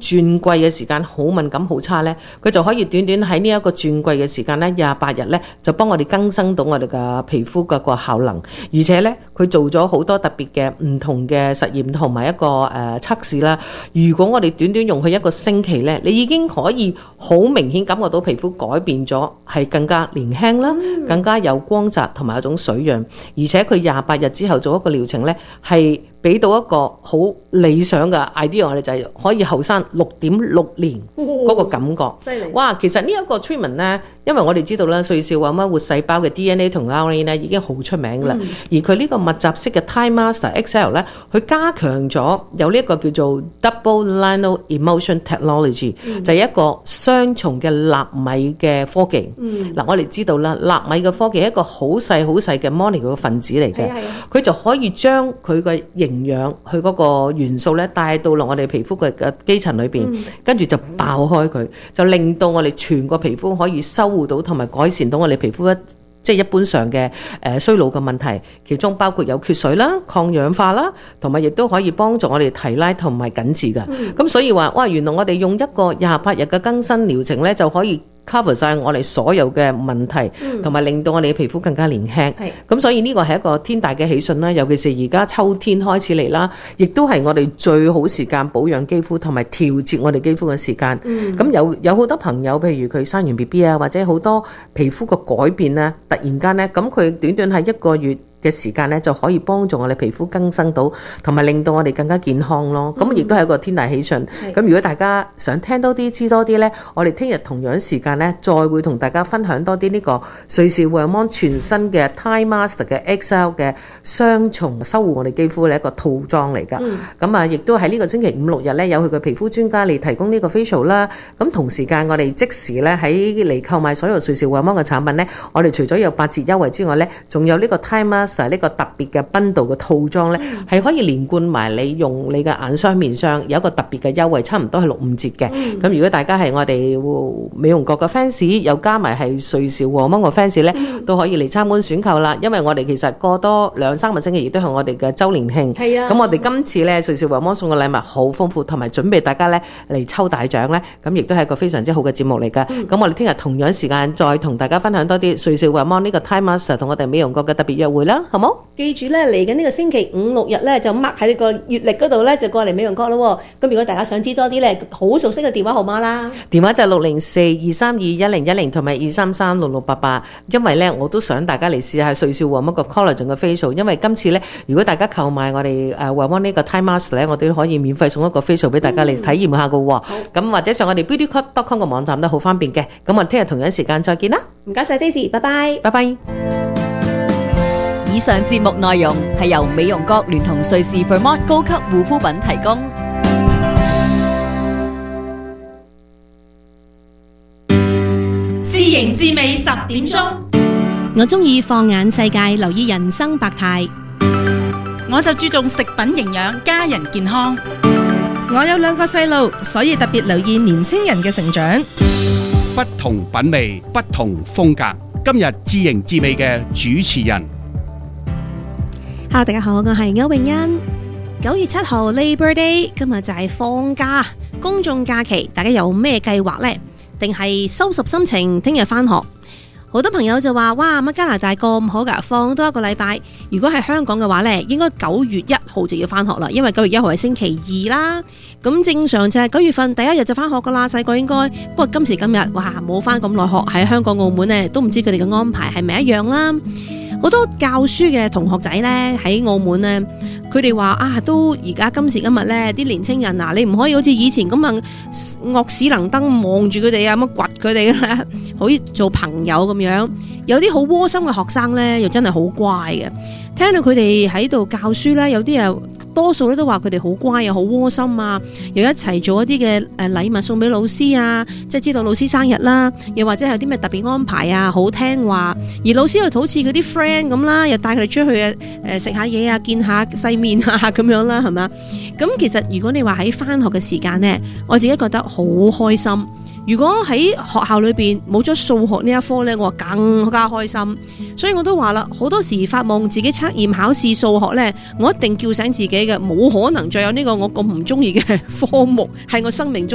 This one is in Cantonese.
轉季嘅時間好敏感好差呢，佢就可以短短喺呢一個轉季嘅時間呢，28日呢，就幫我哋更新到我哋嘅皮膚嘅個效能，而且呢，佢做咗好多特別嘅唔同嘅實驗同埋一個測試啦。如果我哋短短用佢1個星期呢，你已經可以好明顯感覺到皮膚改變咗，係更加年輕啦，更加有光澤同埋一種水潤，而且佢28日之後做一個療程呢，係俾到一個好理想嘅 idea， 我哋就係可以後生6.6年嗰個感覺。 犀利！ 哇，其實呢一個 treatment 呢，因為我哋知道啦，瑞士話乜活細胞嘅 DNA 同 RNA 呢已經好出名啦，而佢呢個密集式嘅 Time Master XL 呢，佢加強咗有呢一個叫做 Double Nano Emulsion Technology，就係一個雙重嘅納米嘅科技。嗱，我哋知道啦，納米嘅科技係一個好細好細嘅 molecule 嘅分子嚟嘅，佢就可以將佢嘅營養佢嗰個元素咧帶到落我哋皮膚嘅基層裏邊，跟住就爆開佢，就令到我哋全個皮膚可以修護到同埋改善到我哋皮膚即係一般上嘅衰老嘅問題，其中包括有缺水啦、抗氧化啦，同埋亦都可以幫助我哋提拉同埋緊緻嘅。咁所以話哇，原來我哋用一個28日嘅更新療程咧，就可以cover 晒我哋所有嘅問題，同埋令到我哋嘅皮膚更加年輕。咁所以呢個係一個天大嘅喜訊啦，尤其是而家秋天開始嚟啦，亦都係我哋最好時間保養肌膚同埋調節我哋肌膚嘅時間。咁有好多朋友，譬如佢生完 BB 啊，或者好多皮膚嘅改變啊，突然間呢，咁佢短短係1個月嘅時間咧，就可以幫助我哋皮膚更新到，同埋令到我哋更加健康咯。咁亦都係一個天大喜訊。咁如果大家想聽多啲、知多啲咧，我哋聽日同樣時間咧，再會同大家分享多啲呢個瑞士惠康全新嘅 Time Master 嘅 XL 嘅雙重修護我哋肌膚嘅一個套裝嚟㗎。咁啊，亦都喺呢個星期5、6日咧，有佢嘅皮膚專家嚟提供呢個 facial 啦。咁同時間我哋即時咧喺嚟購買所有瑞士惠康嘅產品咧，我哋除咗有8折優惠之外咧，仲有呢個 Time Master呢個特別嘅bundle嘅套裝咧，係可以連貫埋你用你嘅眼霜、面霜，有一個特別嘅優惠，差唔多係65折嘅。咁如果大家係我哋美容國嘅 fans， 又加埋係瑞士惠康嘅 fans 咧，都可以嚟參觀選購啦。因為我哋其實過多2-3個星期，亦都係我哋嘅週年慶。咁我哋今次咧瑞士惠康送嘅禮物好豐富，同埋準備大家咧嚟抽大獎咧，咁亦都係一個非常之好嘅節目嚟㗎。咁我哋聽日同樣時間再同大家分享多啲瑞士惠康呢個 Time Master 同我哋美容國嘅特別約會啦，好冇？ 記住咧，嚟緊呢個星期5、6日咧，就 mark 喺呢個月曆嗰度咧，就過嚟美容國咯。咁如果大家想知多啲咧，好熟悉嘅電話號碼啦， 電話就604-232-1010同埋233-6688。因為咧，我都想大家嚟試下瑞士惠康個 collagen 嘅 facial。因為今次咧，如果大家購買我哋惠康呢個 Time Master 咧，我哋都可以免費送一個 facial 俾大家嚟體驗下噶。咁或者上我哋 beautycode.com 個網站都好方便嘅。咁我哋聽日同樣時間再見啦。 唔該晒 Daisy，拜拜， 拜拜。 以上節目內容係由美容國聯同瑞士 Vermont 高級護膚品提供。 自營自美10點鐘， 我中意放眼世界，留意人生百態。 我就注重食品營養，家人健康。 我有2個細路，所以特別留意年青人嘅成長。 不同品味，不同風格。今日自營自美嘅主持人。 Hello， 大家好，我係歐詠欣。9月7號 Labor Day， 今日就係放假，公眾假期，大家有咩計劃呢？定係收拾心情，聽日返學？好多朋友就話：哇，乜加拿大咁好㗎，放多1個禮拜。如果係香港嘅話呢，應該9月1號就要返學啦，因為9月1號係星期2啦。咁正常就係9月份第1日就返學㗎啦，細個應該。不過今時今日，哇，冇返咁耐學，喺香港澳門呢，都唔知佢哋嘅安排係咪一樣啦。好多教書嘅同學仔呢，喺澳門呢，佢哋話啊，都而家今時今日呢啲年青人啊，你唔可以好似以前咁啊惡死能登望住佢哋啊，乜掘佢哋咧，好似做朋友咁樣。有啲好窩心嘅學生呢，又真係好乖嘅。聽到佢哋喺度教書呢，有啲啊多數咧都話佢哋好乖啊，好窩心啊，又一齊做一啲嘅禮物送俾老師啊，即係知道老師生日啦，又或者有啲咩特別安排啊，好聽話。而老師又好似佢啲 friend 咁啦，又帶佢哋出去食下嘢啊，見下世面啊咁樣啦，係嘛？咁其實如果你話喺返學嘅時間呢，我自己覺得好開心。如果喺學校裏邊冇咗數學呢一科呢，我更加開心。所以我都話啦，好多時發夢自己測驗考試數學呢，我一定叫醒自己嘅，冇可能再有呢個我咁唔中意嘅科目喺我生命中。